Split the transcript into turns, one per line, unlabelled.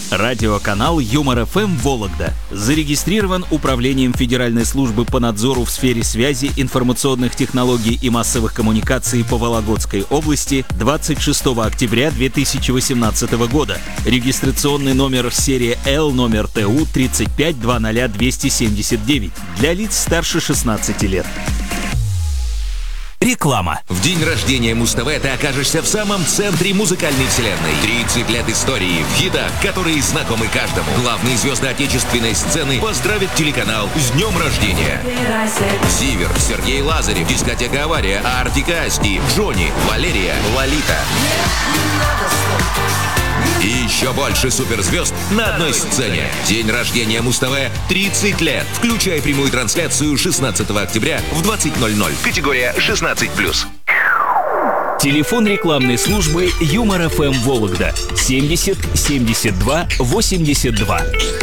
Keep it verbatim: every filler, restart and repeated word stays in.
Радиоканал Юмор эф эм Вологда зарегистрирован Управлением Федеральной службы по надзору в сфере связи, информационных технологий и массовых коммуникаций по Вологодской области двадцать шестого октября две тысячи восемнадцатого года. Регистрационный номер серия Л номер Т У тридцать пять двадцать двести семьдесят девять для лиц старше шестнадцати лет.
Реклама.
В день рождения Муз-ТВ ты окажешься в самом центре музыкальной вселенной. тридцать лет истории в хитах, которые знакомы каждому. Главные звезды отечественной сцены поздравят телеканал с днем рождения. Зивер, Сергей Лазарев, Дискотека Авария, Артик и Асти, Джонни, Валерия, Лолита. И еще больше суперзвезд на одной сцене. День рождения Муз-ТВ тридцать лет. Включай прямую трансляцию шестнадцатого октября в двадцать ноль ноль. Категория шестнадцать плюс.
Телефон рекламной службы Юмор эф эм Вологда семьдесят семьдесят два восемьдесят два.